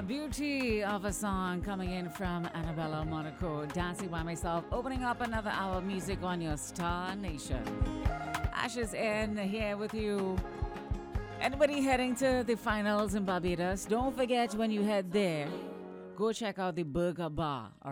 Beauty of a song coming in from Annabella Monaco. Dancing by myself, opening up another hour of music on your Star Nation. Ashes in here with you. Anybody heading to the finals in Barbados? Don't forget when you head there, go check out the Burger Bar.